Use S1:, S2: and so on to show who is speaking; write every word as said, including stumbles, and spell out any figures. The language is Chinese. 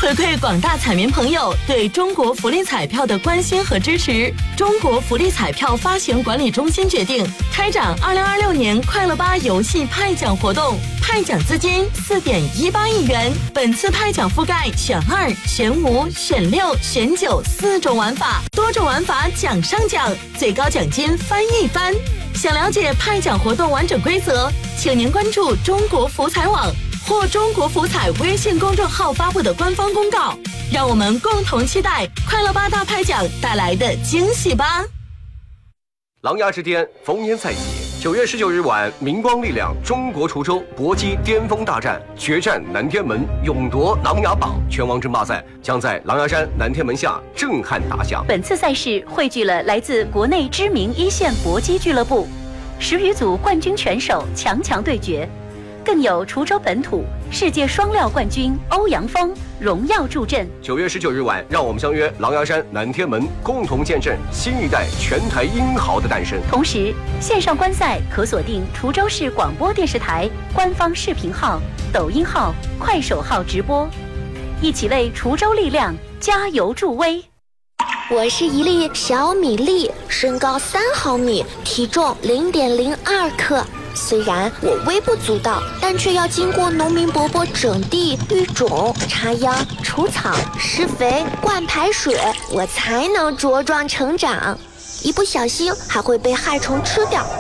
S1: 回馈广大彩民朋友对中国福利彩票的关心和支持，中国福利彩票发行管理中心决定开展二零二六年快乐吧游戏派奖活动，派奖资金四点一八亿元。本次派奖覆盖选二、选五、选六、选九四种玩法，多种玩法奖上奖，最高奖金翻一番。想了解派奖活动完整规则，请您关注中国福彩网或中国福彩微信公众号发布的官方公告，让我们共同期待快乐吧大派奖带来的惊喜吧。
S2: 琅琊之巅逢年赛季，九月十九日晚，明光力量中国滁州搏击巅峰大战，决战南天门，勇夺琅琊榜。拳王争霸赛将在狼牙山南天门下震撼打响。
S3: 本次赛事汇聚了来自国内知名一线搏击俱乐部十余组冠军拳手强强对决，更有滁州本土世界双料冠军欧阳锋荣耀助阵。
S2: 九月十九日晚，让我们相约狼牙山南天门，共同见证新一代拳台英豪的诞生。
S3: 同时，线上观赛可锁定滁州市广播电视台官方视频号、抖音号、快手号直播，一起为滁州力量加油助威。
S4: 我是一粒小米粒，身高三毫米，体重零点零二克。虽然我微不足道，但却要经过农民伯伯整地、育种、插秧、除草、施肥、灌排水，我才能茁壮成长。一不小心还会被害虫吃掉，